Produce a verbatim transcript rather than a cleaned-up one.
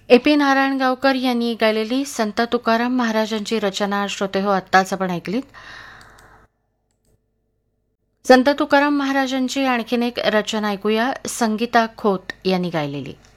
A P Narayangaonkar यांनी गायलेली संत तुकाराम महाराजांची रचना श्रोते हो आत्ताच आपण ऐकलीत. संत तुकाराम महाराजांची आणखीन एक रचना ऐकूया, संगीता खोत यांनी गायलेली.